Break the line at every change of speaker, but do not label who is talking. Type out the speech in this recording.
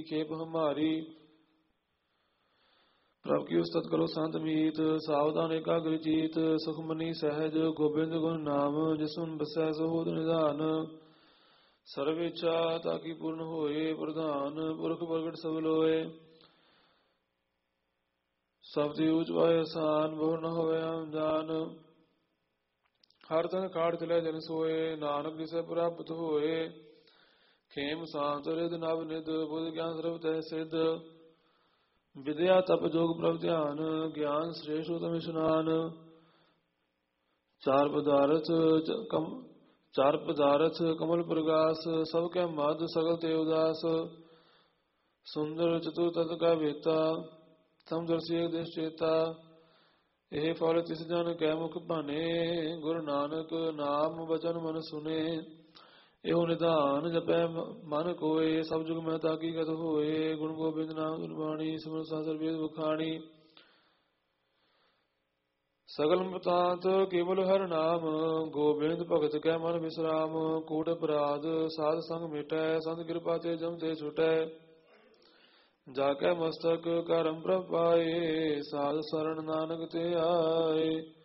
खेप हमारी। प्रभ की उस्तत करो संत मीत, सावधान एकाग्र जीत। सुखमनी सहज गोबिंद गुण नाम, जिसुन बसै सहोद निधान। सर्व इच्छा ताकि पूर्ण होए, प्रधान पुरख प्रगट सब लोए। सब दी ऊंच पाए आसान, बहु न होवे जान। हर तन खाड़ चले जन सोए, नानक जिसे प्राप्त होए। खेम शांत रिद नव निध, बुध ज्ञान सर्व तह सिद्ध। विद्या तप जोग प्रभ ध्यान, ज्ञान श्रेष्ठ उत्तम स्नान। चार पदार्थ कमल प्रगास, सब के मद सगल ते उदास। सुंदर चतुर तत का बेता, समदर्शी एक देश चेता। ਇਹ ਫਲ ਤਿਸ ਜਨ ਕੈ ਮੁਖ ਭਾਨੇ, ਗੁਰੂ ਨਾਨਕ ਨਾਮ ਬਚਨ ਮਨ ਸੁਨੇ। ਇਹੋ ਨਿਧਾਨ ਜਪੈ ਮਨ ਕੋਏ, ਸਭ ਜੁਗ ਮੈਂ ਤਾਕੀ ਗਤ ਹੋਏ। ਗੁਣ ਗੋਬਿੰਦ ਨਾਮ ਗੁਰਬਾਣੀ, ਸਿਮਰ ਸਾਸਰ ਵੇਦ ਬਖਾਣੀ। ਸਗਲ ਮਤਾਂਤ ਕੇਵਲ ਹਰ ਨਾਮ, ਗੋਬਿੰਦ ਭਗਤ ਕੈ ਮਨ ਵਿਸਰਾਮ। ਕੂਟ ਅਪਰਾਧ ਸਾਧ ਸੰਗ ਮਿਟੈ, ਸੰਤ ਕਿਰਪਾ ਤੇ ਜਮ ਤੇ ਛੁਟੈ। ਜਾਕੈ ਮਸਤਕ ਕਰਮ ਪ੍ਰਭ ਪਾਏ, ਸਾਧ ਸਰਣ ਨਾਨਕ ਤੇ ਆਏ।